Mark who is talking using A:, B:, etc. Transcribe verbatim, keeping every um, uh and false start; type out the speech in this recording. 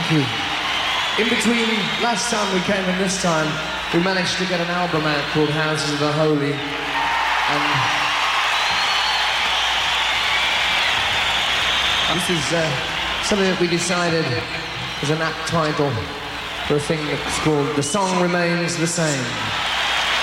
A: you. In between last time we came and this time, we managed to get an album out called Houses of the Holy. And this is uh, something that we decided was an apt title for a thing that's called The Song Remains the Same.